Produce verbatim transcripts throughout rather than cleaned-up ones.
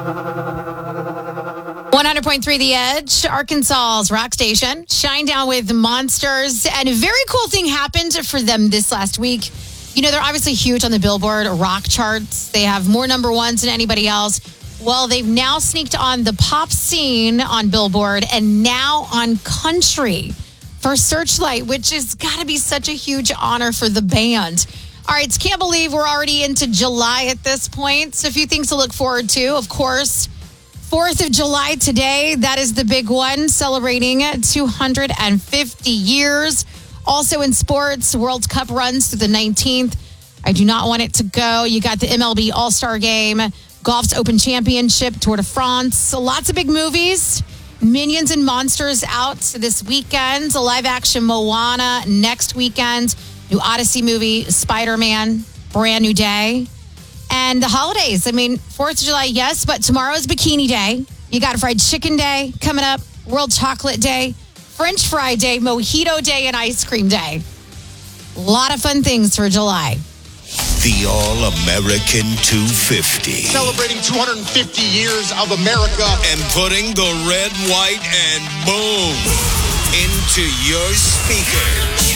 one hundred point three The Edge, Arkansas's rock station. Shinedown with Monsters. And a very cool thing happened for them this last week. You know, they're obviously huge on the Billboard rock charts. They have more number ones than anybody else. Well, they've now sneaked on the pop scene on Billboard and now on country for Searchlight, which has got to be such a huge honor for the band. All right, can't believe we're already into July at this point. So a few things to look forward to. Of course, fourth of July today. That is the big one, celebrating two hundred fifty years. Also in sports, World Cup runs through the nineteenth. I do not want it to go. You got the M L B All-Star Game, Golf's Open Championship, Tour de France. So lots of big movies. Minions and Monsters out this weekend. A live-action Moana next weekend. New Odyssey movie, Spider-Man, brand new day. And the holidays. I mean, fourth of July, yes, but tomorrow's Bikini Day. You got Fried Chicken Day coming up, World Chocolate Day, French Fry Day, Mojito Day, and Ice Cream Day. A lot of fun things for July. The All-American two fifty. Celebrating two hundred fifty years of America. And putting the red, white, and boom into your speakers.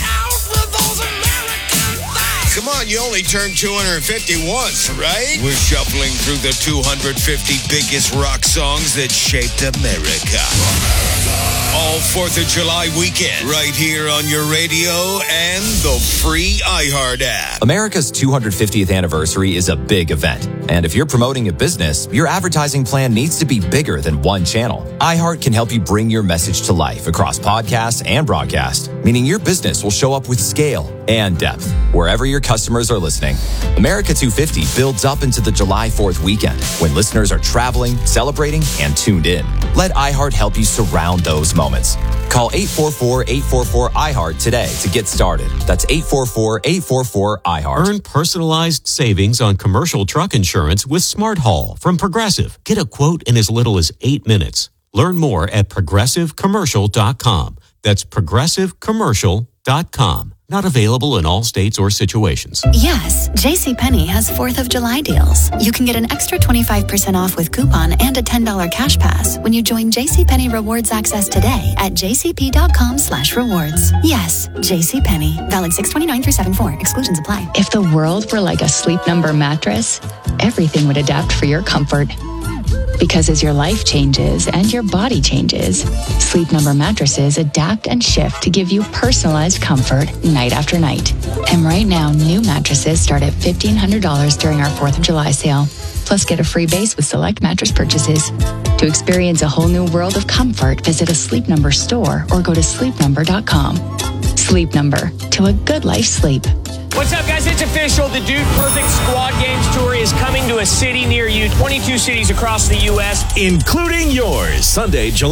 Come on, you only turned two hundred fifty once, right? We're shuffling through the two hundred fifty biggest rock songs that shaped America. All fourth of July weekend, right here on your radio and the free iHeart app. America's two hundred fiftieth anniversary is a big event. And if you're promoting a business, your advertising plan needs to be bigger than one channel. iHeart can help you bring your message to life across podcasts and broadcast, meaning your business will show up with scale and depth wherever your customers are listening. America two fifty builds up into the July fourth weekend when listeners are traveling, celebrating, and tuned in. Let iHeart help you surround those moments. Call eight four four, eight four four, I heart today to get started. That's eight four four, eight four four, I heart. Earn personalized savings on commercial truck insurance with Smart Haul from Progressive. Get a quote in as little as eight minutes. Learn more at progressive commercial dot com. That's progressive commercial dot com. Not available in all states or situations. Yes, JCPenney has fourth of July deals. You can get an extra twenty-five percent off with coupon and a ten dollars cash pass when you join JCPenney Rewards Access today at jcp.com slash rewards. Yes, JCPenney. Valid six twenty-nine through seven four. Exclusions apply. If the world were like a Sleep Number mattress, everything would adapt for your comfort. Because as your life changes and your body changes, Sleep Number mattresses adapt and shift to give you personalized comfort night after night. And right now, new mattresses start at fifteen hundred dollars during our fourth of July sale. Plus, get a free base with select mattress purchases. To experience a whole new world of comfort, visit a Sleep Number store or go to sleep number dot com. Sleep Number. To a good life sleep. What's up, guys? It's official. The Dude Perfect Squad Games Tour is coming to a city near you. twenty-two cities across the U S, including yours. Sunday, July